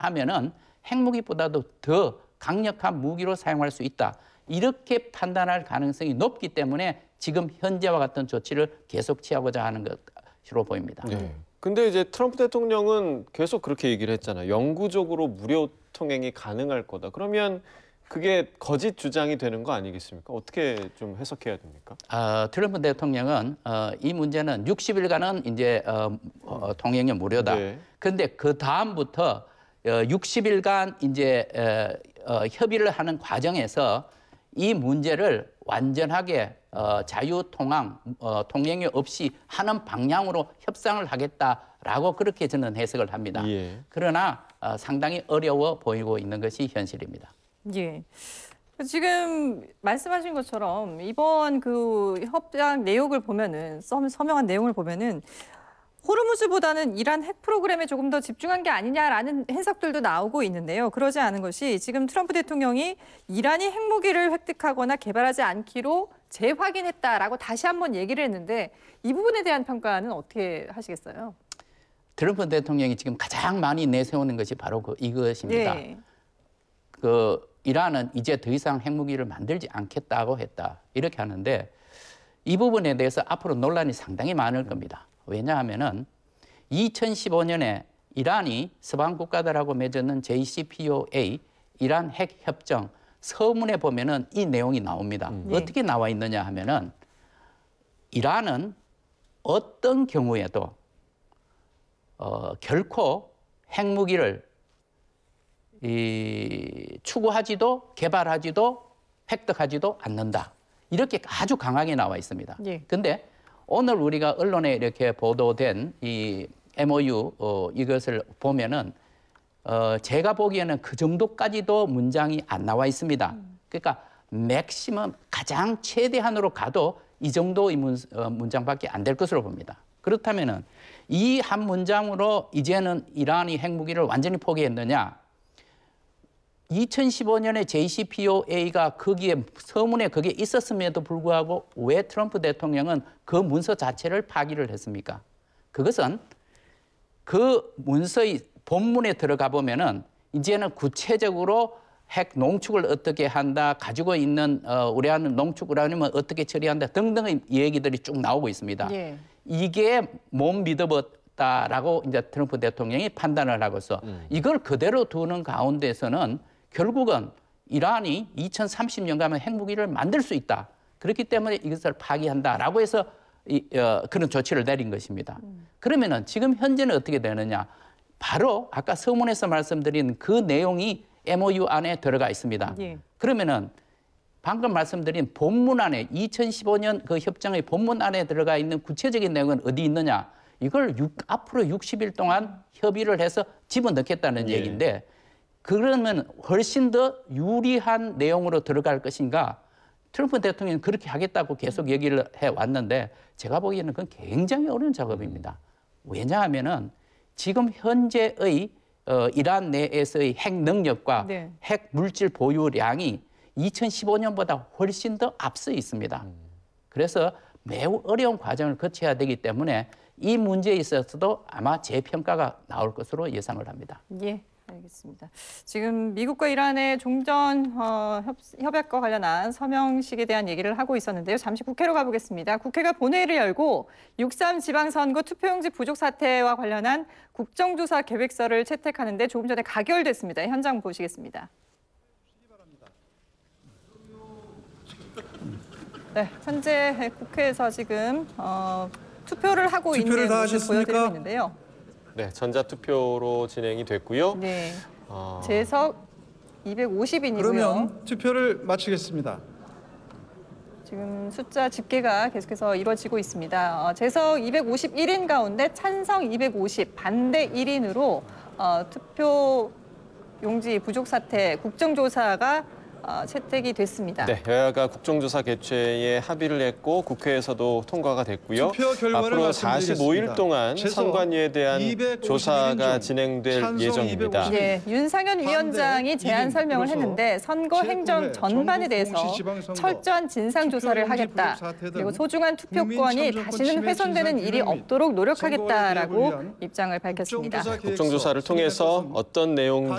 하면은 핵무기보다도 더 강력한 무기로 사용할 수 있다. 이렇게 판단할 가능성이 높기 때문에 지금 현재와 같은 조치를 계속 취하고자 하는 것으로 보입니다. 네. 근데 이제 트럼프 대통령은 계속 그렇게 얘기를 했잖아요. 영구적으로 무료 통행이 가능할 거다. 그러면 그게 거짓 주장이 되는 거 아니겠습니까? 어떻게 좀 해석해야 됩니까? 트럼프 대통령은 이 문제는 60일간은 이제 통행이 무료다. 네. 그런데 그 다음부터 60일간 이제 협의를 하는 과정에서 이 문제를 완전하게 자유통항, 통행이 없이 하는 방향으로 협상을 하겠다라고 그렇게 저는 해석을 합니다. 예. 그러나 상당히 어려워 보이고 있는 것이 현실입니다. 예. 지금 말씀하신 것처럼 이번 그 협상 내용을 보면은 서명한 내용을 보면은 호르무즈보다는 이란 핵 프로그램에 조금 더 집중한 게 아니냐라는 해석들도 나오고 있는데요. 그러지 않은 것이 지금 트럼프 대통령이 이란이 핵무기를 획득하거나 개발하지 않기로 재확인했다라고 다시 한번 얘기를 했는데 이 부분에 대한 평가는 어떻게 하시겠어요? 트럼프 대통령이 지금 가장 많이 내세우는 것이 바로 이것입니다. 예. 이란은 이제 더 이상 핵무기를 만들지 않겠다고 했다. 이렇게 하는데 이 부분에 대해서 앞으로 논란이 상당히 많을 겁니다. 왜냐하면은 2015년에 이란이 서방 국가들하고 맺었는 JCPOA, 이란 핵 협정 서문에 보면은 이 내용이 나옵니다. 어떻게 나와 있느냐 하면은 이란은 어떤 경우에도 결코 핵무기를 추구하지도 개발하지도 획득하지도 않는다. 이렇게 아주 강하게 나와 있습니다. 그런데 오늘 우리가 언론에 이렇게 보도된 이 MOU 이것을 보면은 제가 보기에는 그 정도까지도 문장이 안 나와 있습니다. 그러니까 맥시멈 가장 최대한으로 가도 이 정도의 문장밖에 안 될 것으로 봅니다. 그렇다면은 이 한 문장으로 이제는 이란이 핵무기를 완전히 포기했느냐? 2015년에 JCPOA가 거기에 서문에 그게 있었음에도 불구하고 왜 트럼프 대통령은 그 문서 자체를 파기를 했습니까? 그것은 그 문서의 본문에 들어가 보면은 이제는 구체적으로 핵 농축을 어떻게 한다, 가지고 있는 우라늄 농축 우라늄을 어떻게 처리한다 등등의 얘기들이 쭉 나오고 있습니다. 이게 못 믿어봤다라고 이제 트럼프 대통령이 판단을 하고서 이걸 그대로 두는 가운데서는 결국은 이란이 2030년 가면 핵무기를 만들 수 있다. 그렇기 때문에 이것을 파기한다라고 해서 그런 조치를 내린 것입니다. 그러면은 지금 현재는 어떻게 되느냐? 바로 아까 서문에서 말씀드린 그 내용이 MOU 안에 들어가 있습니다. 그러면은 방금 말씀드린 본문 안에 2015년 그 협정의 본문 안에 들어가 있는 구체적인 내용은 어디 있느냐? 이걸 앞으로 60일 동안 협의를 해서 집어넣겠다는 얘기인데 그러면 훨씬 더 유리한 내용으로 들어갈 것인가? 트럼프 대통령은 그렇게 하겠다고 계속 얘기를 해왔는데 제가 보기에는 그건 굉장히 어려운 작업입니다. 왜냐하면은 지금 현재의 이란 내에서의 핵 능력과 핵 물질 보유량이 2015년보다 훨씬 더 앞서 있습니다. 그래서 매우 어려운 과정을 거쳐야 되기 때문에 이 문제에 있어서도 아마 재평가가 나올 것으로 예상을 합니다. 예. 알겠습니다. 지금 미국과 이란의 종전 협약과 관련한 서명식에 대한 얘기를 하고 있었는데요. 잠시 국회로 가보겠습니다. 국회가 본회의를 열고 6.3 지방선거 투표용지 부족 사태와 관련한 국정조사 계획서를 채택하는데 조금 전에 가결됐습니다. 현장 보시겠습니다. 네, 현재 국회에서 지금 투표를 하고 있는 모습 보여드리고 있는데요. 네, 전자투표로 진행이 됐고요. 네, 재석 250인이고요. 그러면 투표를 마치겠습니다. 지금 숫자 집계가 계속해서 이루어지고 있습니다. 재석 251인 가운데 찬성 250, 반대 1인으로 투표 용지 부족 사태 국정조사가 채택이 됐습니다. 네, 여야가 국정조사 개최에 합의를 했고 국회에서도 통과가 됐고요. 투표 결과를 앞으로 말씀드리겠습니다. 45일 동안 최소 선관위에 대한 251 조사가 중 진행될 찬성 예정입니다. 251. 네, 윤상현 위원장이 제안 설명을 했는데 선거 행정 전반에 대해서 철저한 진상 조사를 하겠다. 그리고 소중한 투표권이 다시는 훼손되는 일이 없도록 노력하겠다라고 입장을 밝혔습니다. 국정조사를 통해서 어떤 내용들